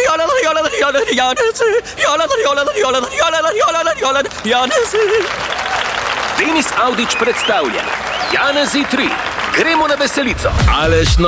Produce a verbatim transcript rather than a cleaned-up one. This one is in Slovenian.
Denis Avdić predstavlja Janezi tri. Gremo na veselico. Aleš